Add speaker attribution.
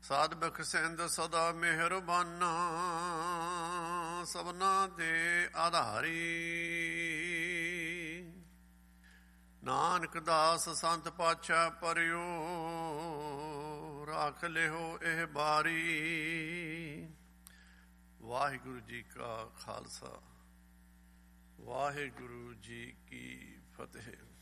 Speaker 1: ਸਾਧ ਬਖਸ਼ਿੰਦ ਸਦਾ ਮਿਹਰਬਾਨਾ, ਸਭਨਾ ਦੇ ਆਧਾਰੀ। ਨਾਨਕ ਦਾਸ ਸੰਤ ਪਾਤਸ਼ਾਹ ਪਰਿਓ, ਰਾਖ ਲਿਓ ਇਹ ਬਾਰੀ। ਵਾਹਿਗੁਰੂ ਜੀ ਕਾ ਖਾਲਸਾ, ਵਾਹਿਗੁਰੂ ਜੀ ਕੀ ਫਤਿਹ।